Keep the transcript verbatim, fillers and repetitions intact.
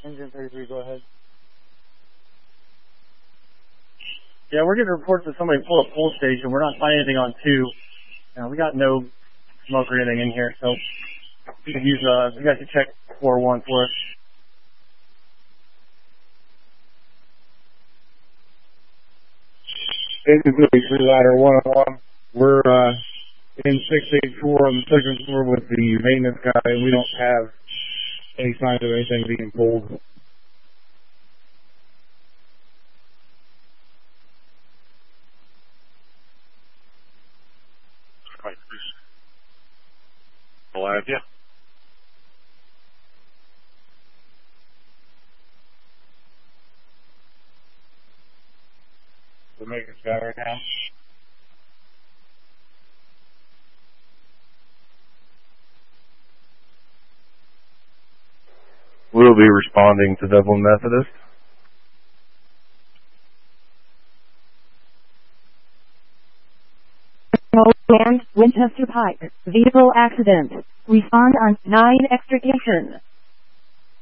Engine thirty-three, go ahead. Yeah, we're getting reports that somebody pulled a pull station. We're not finding anything on two. Uh, we got no smoke or anything in here, so you can use, uh, you guys can check four one for us. Engine thirty-three, ladder one oh one. We're, uh, in six eighty-four on the second floor with the maintenance guy, and we don't have any signs of anything being pulled. Alive, yeah. The maintenance guy right now. We'll be responding to Dublin Methodist. And Winchester Pike. Vehicle accident. Respond on nine extrication.